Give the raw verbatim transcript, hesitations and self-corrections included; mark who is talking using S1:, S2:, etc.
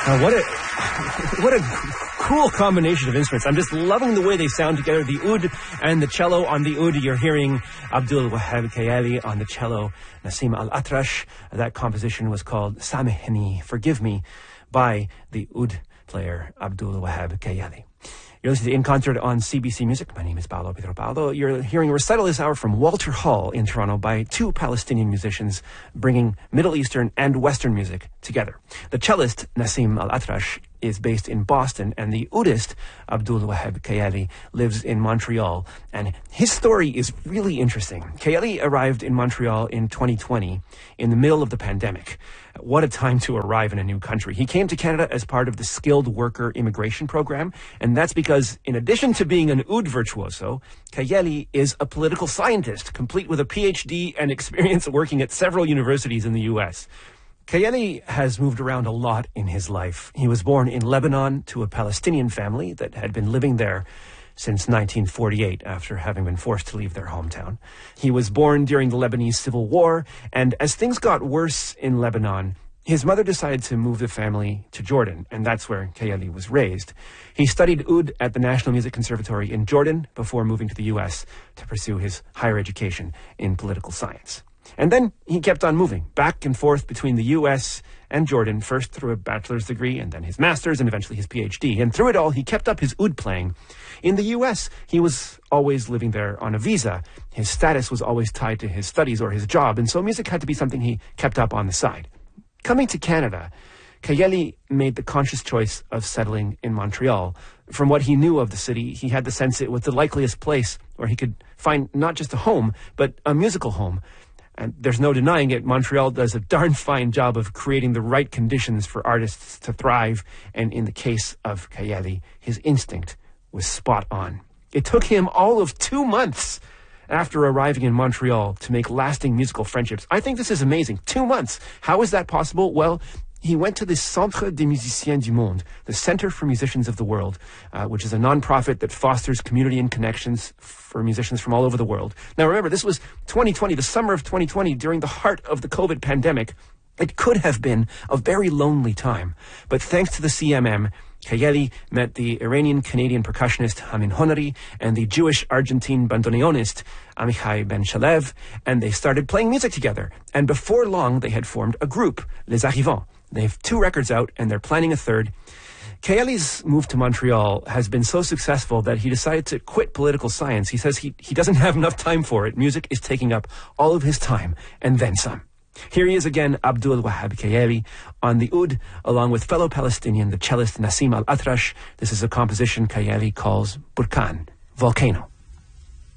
S1: Uh, what a what a cool combination of instruments. I'm just loving the way they sound together. The oud and the cello. On the oud, you're hearing Abdul Wahab Kayali. On the cello, Nasim Al-Atrash. That composition was called Samihni, Forgive Me, by the oud player Abdul Wahab Kayali. You're listening to In Concert on C B C Music. My name is Paolo Pedro Paolo. You're hearing a recital this hour from Walter Hall in Toronto by two Palestinian musicians bringing Middle Eastern and Western music together. The cellist, Nasim Al-Atrash, is based in Boston, and the oudist, Abdul Wahab Kayali, lives in Montreal. And his story is really interesting. Kayali arrived in Montreal in twenty twenty, in the middle of the pandemic. What a time to arrive in a new country. He came to Canada as part of the Skilled Worker Immigration Program, and that's because, in addition to being an oud virtuoso, Kayali is a political scientist, complete with a P H D and experience working at several universities in the U S. Kayali has moved around a lot in his life. He was born in Lebanon to a Palestinian family that had been living there since nineteen forty-eight, after having been forced to leave their hometown. He was born during the Lebanese Civil War, and as things got worse in Lebanon, his mother decided to move the family to Jordan, and that's where Kayali was raised. He studied oud at the National Music Conservatory in Jordan before moving to the U S to pursue his higher education in political science. And then he kept on moving back and forth between the U S and Jordan, first through a bachelor's degree and then his master's and eventually his P H D. And through it all, he kept up his oud playing. In the U S, he was always living there on a visa. His status was always tied to his studies or his job, and so music had to be something he kept up on the side. Coming to Canada, Kayali made the conscious choice of settling in Montreal. From what he knew of the city, he had the sense it was the likeliest place where he could find not just a home, but a musical home. And there's no denying it, Montreal does a darn fine job of creating the right conditions for artists to thrive. And in the case of Kayali, his instinct was spot on. It took him all of two months after arriving in Montreal to make lasting musical friendships. I think this is amazing. Two months. How is that possible? Well, he went to the Centre des Musiciens du Monde, the Center for Musicians of the World, uh, which is a nonprofit that fosters community and connections for musicians from all over the world. Now remember, this was twenty twenty, the summer of twenty twenty, during the heart of the COVID pandemic. It could have been a very lonely time, but thanks to the C M M, Kayali met the Iranian-Canadian percussionist Hamin Honari and the Jewish-Argentine bandoneonist Amichai Ben Shalev, and they started playing music together. And before long, they had formed a group, Les Arrivants. They have two records out, and they're planning a third. Kayali's move to Montreal has been so successful that he decided to quit political science. He says he, he doesn't have enough time for it. Music is taking up all of his time, and then some. Here he is again, Abdul Wahab Kayali, on the oud, along with fellow Palestinian, the cellist Nasim Al-Atrash. This is a composition Kayali calls Burkan, Volcano.